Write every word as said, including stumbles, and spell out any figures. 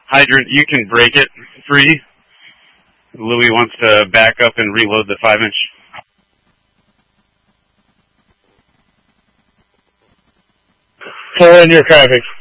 Hydrant, you can break it free. Louis wants to back up and reload the five inch. Pull in your traffic.